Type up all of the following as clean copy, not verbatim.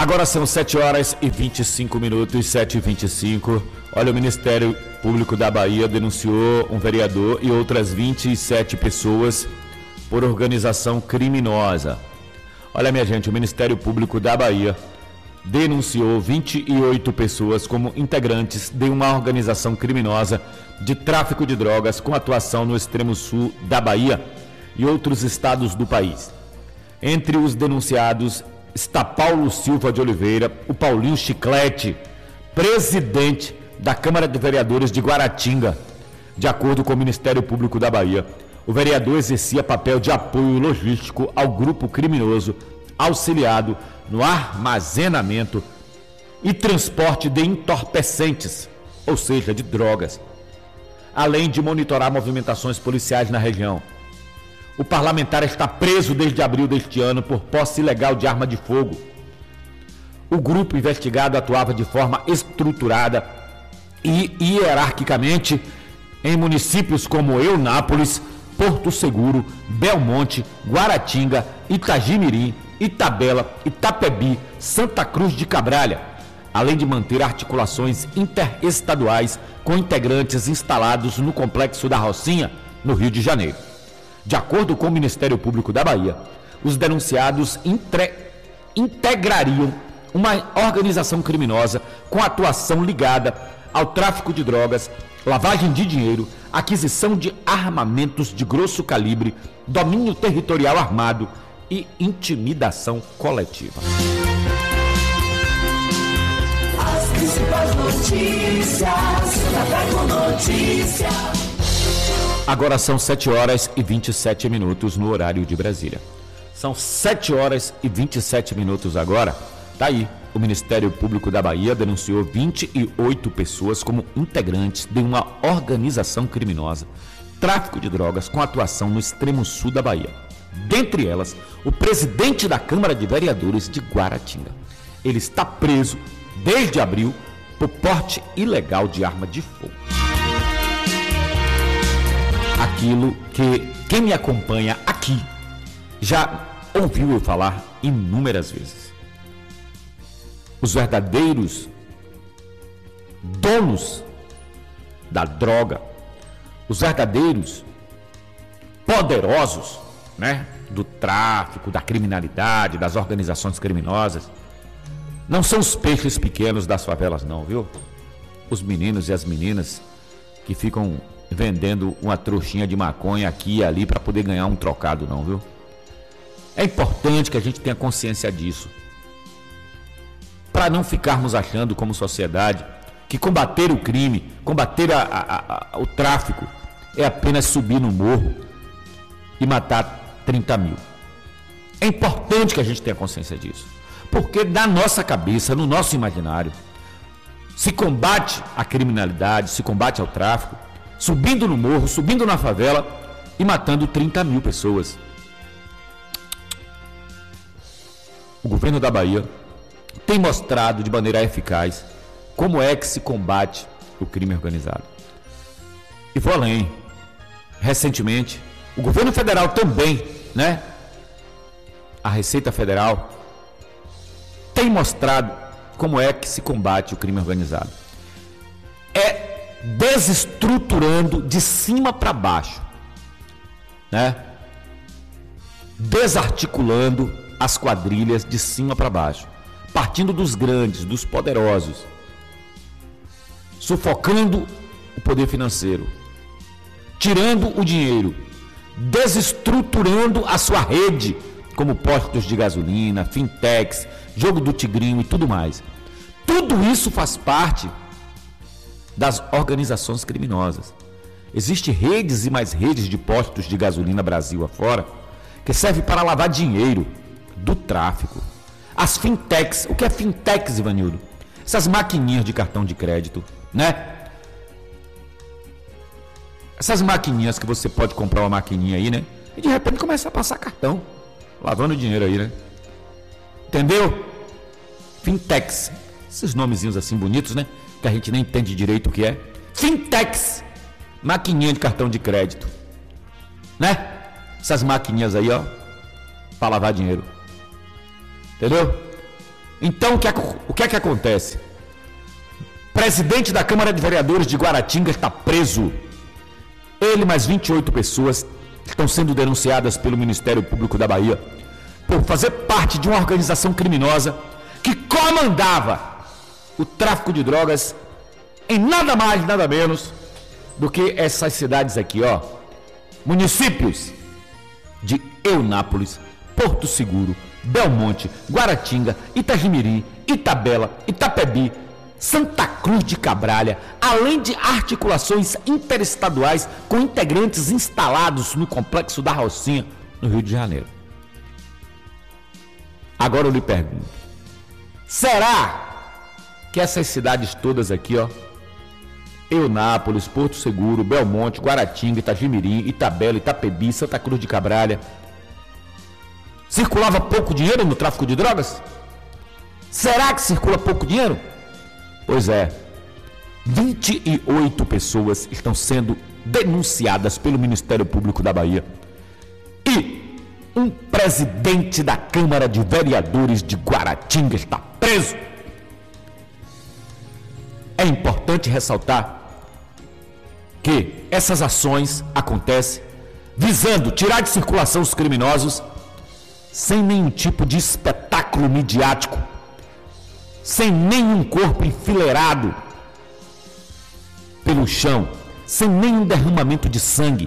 Agora são 7 horas e 25 minutos, 7h25. Olha, o Ministério Público da Bahia denunciou um vereador e outras 27 pessoas por organização criminosa. Olha, minha gente, o Ministério Público da Bahia denunciou 28 pessoas como integrantes de uma organização criminosa de tráfico de drogas com atuação no extremo sul da Bahia e outros estados do país. Entre os denunciados está Paulo Silva de Oliveira, o Paulinho Chiclete, presidente da Câmara de Vereadores de Guaratinga. De acordo com o Ministério Público da Bahia, o vereador exercia papel de apoio logístico ao grupo criminoso, auxiliado no armazenamento e transporte de entorpecentes, ou seja, de drogas, além de monitorar movimentações policiais na região. O parlamentar está preso desde abril deste ano por posse ilegal de arma de fogo. O grupo investigado atuava de forma estruturada e hierarquicamente em municípios como Eunápolis, Porto Seguro, Belmonte, Guaratinga, Itagimirim, Itabela, Itapebi, Santa Cruz de Cabralha, além de manter articulações interestaduais com integrantes instalados no Complexo da Rocinha, no Rio de Janeiro. De acordo com o Ministério Público da Bahia, os denunciados integrariam uma organização criminosa com atuação ligada ao tráfico de drogas, lavagem de dinheiro, aquisição de armamentos de grosso calibre, domínio territorial armado e intimidação coletiva. As principais notícias, Café com Notícia. Agora são 7 horas e 27 minutos no horário de Brasília. São 7 horas e 27 minutos agora. Tá aí, o Ministério Público da Bahia denunciou 28 pessoas como integrantes de uma organização criminosa, tráfico de drogas com atuação no extremo sul da Bahia. Dentre elas, o presidente da Câmara de Vereadores de Guaratinga. Ele está preso desde abril por porte ilegal de arma de fogo. Aquilo que quem me acompanha aqui já ouviu eu falar inúmeras vezes. Os verdadeiros donos da droga, os verdadeiros poderosos, né, do tráfico, da criminalidade, das organizações criminosas, não são os peixes pequenos das favelas não, viu? Os meninos e as meninas que ficam vendendo uma trouxinha de maconha aqui e ali para poder ganhar um trocado não, viu? É importante que a gente tenha consciência disso, para não ficarmos achando como sociedade que combater o crime, combater o tráfico é apenas subir no morro e matar 30 mil. É importante que a gente tenha consciência disso, porque na nossa cabeça, no nosso imaginário, se combate a criminalidade, se combate ao tráfico, subindo no morro, subindo na favela e matando 30 mil pessoas. O governo da Bahia tem mostrado de maneira eficaz como é que se combate o crime organizado. E vou além. Recentemente, o governo federal também, né? A Receita Federal tem mostrado como é que se combate o crime organizado. É desestruturando de cima para baixo, né? Desarticulando as quadrilhas de cima para baixo, partindo dos grandes, dos poderosos, sufocando o poder financeiro, tirando o dinheiro, desestruturando a sua rede, como postos de gasolina, fintechs, jogo do tigrinho e tudo mais. Tudo isso faz parte das organizações criminosas. Existem redes e mais redes de postos de gasolina Brasil afora que servem para lavar dinheiro do tráfico. As fintechs, o que é fintechs, Ivanildo? Essas maquininhas de cartão de crédito, né? Essas maquininhas que você pode comprar uma maquininha aí, né? E de repente começa a passar cartão, lavando dinheiro aí, né? Entendeu? Fintechs, esses nomezinhos assim bonitos, né? Que a gente nem entende direito o que é. Fintechs, maquininha de cartão de crédito, né? Essas maquininhas aí, ó, para lavar dinheiro. Entendeu? Então, o que é que acontece? Presidente da Câmara de Vereadores de Guaratinga está preso. Ele mais 28 pessoas estão sendo denunciadas pelo Ministério Público da Bahia por fazer parte de uma organização criminosa que comandava o tráfico de drogas em nada mais, nada menos do que essas cidades aqui, ó. Municípios de Eunápolis, Porto Seguro, Belmonte, Guaratinga, Itagimirim, Itabela, Itapebi, Santa Cruz de Cabralha, além de articulações interestaduais com integrantes instalados no Complexo da Rocinha, no Rio de Janeiro. Agora eu lhe pergunto, será que essas cidades todas aqui, ó, Eunápolis, Porto Seguro, Belmonte, Guaratinga, Itagimirim, Itabela, Itapebi, Santa Cruz de Cabralha, circulava pouco dinheiro no tráfico de drogas? Será que circula pouco dinheiro? Pois é, 28 pessoas estão sendo denunciadas pelo Ministério Público da Bahia. E um presidente da Câmara de Vereadores de Guaratinga está preso. É importante ressaltar que essas ações acontecem visando tirar de circulação os criminosos sem nenhum tipo de espetáculo midiático, sem nenhum corpo enfileirado pelo chão, sem nenhum derramamento de sangue.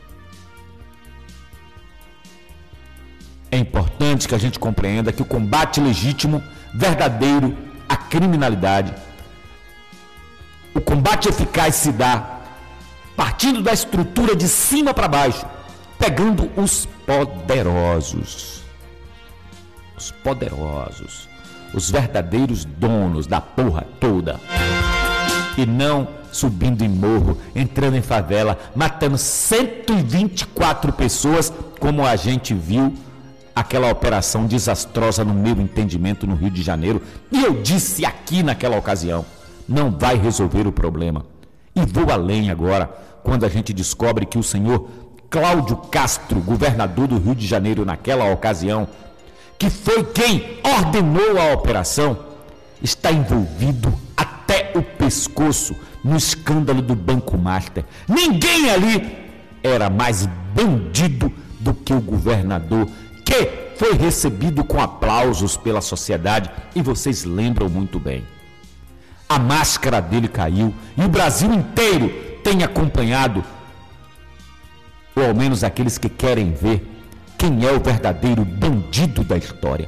É importante que a gente compreenda que o combate legítimo, verdadeiro à criminalidade, o combate eficaz se dá partindo da estrutura de cima para baixo, pegando os poderosos. Os poderosos, os verdadeiros donos da porra toda. E não subindo em morro, entrando em favela, matando 124 pessoas, como a gente viu aquela operação desastrosa, no meu entendimento, no Rio de Janeiro. E eu disse aqui naquela ocasião, não vai resolver o problema. E vou além agora, quando a gente descobre que o senhor Cláudio Castro, governador do Rio de Janeiro naquela ocasião, que foi quem ordenou a operação, está envolvido até o pescoço no escândalo do Banco Master. Ninguém ali era mais bandido do que o governador, que foi recebido com aplausos pela sociedade, e vocês lembram muito bem. A máscara dele caiu e o Brasil inteiro tem acompanhado, ou ao menos aqueles que querem ver, quem é o verdadeiro bandido da história.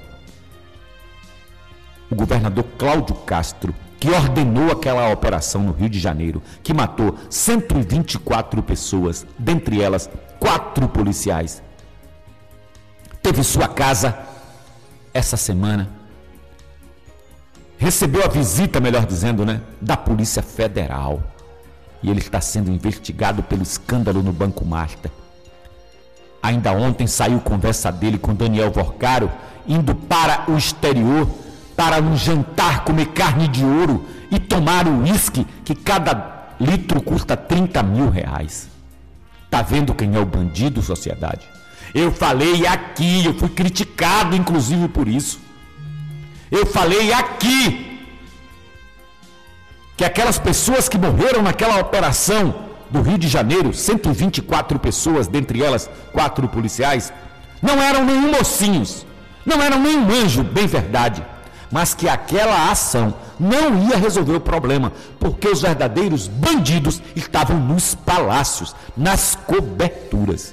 O governador Cláudio Castro, que ordenou aquela operação no Rio de Janeiro, que matou 124 pessoas, dentre elas 4 policiais, teve sua casa essa semana, recebeu a visita, melhor dizendo, né, da Polícia Federal, e ele está sendo investigado pelo escândalo no Banco Master. Ainda ontem saiu conversa dele com Daniel Vorcaro, indo para o exterior, para um jantar, comer carne de ouro e tomar o uísque, que cada litro custa 30 mil reais. Tá vendo quem é o bandido, sociedade? Eu falei aqui, eu fui criticado inclusive por isso. Eu falei aqui que aquelas pessoas que morreram naquela operação do Rio de Janeiro, 124 pessoas, dentre elas 4 policiais, não eram nem mocinhos, não eram nem um anjo, bem verdade, mas que aquela ação não ia resolver o problema, porque os verdadeiros bandidos estavam nos palácios, nas coberturas.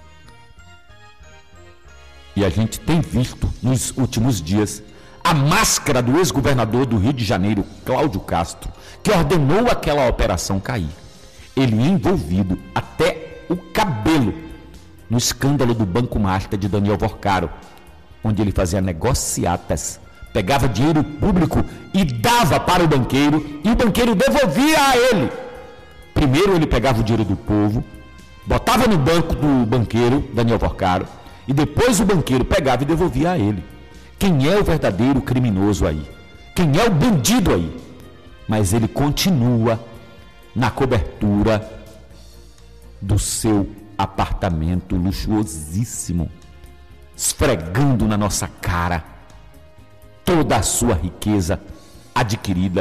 E a gente tem visto nos últimos dias a máscara do ex-governador do Rio de Janeiro, Cláudio Castro, que ordenou aquela operação cair. Ele envolvido até o cabelo no escândalo do Banco Master de Daniel Vorcaro, onde ele fazia negociatas, pegava dinheiro público e dava para o banqueiro, e o banqueiro devolvia a ele. Primeiro ele pegava o dinheiro do povo, botava no banco do banqueiro, Daniel Vorcaro, e depois o banqueiro pegava e devolvia a ele. Quem é o verdadeiro criminoso aí? Quem é o bandido aí? Mas ele continua na cobertura do seu apartamento luxuosíssimo, esfregando na nossa cara toda a sua riqueza adquirida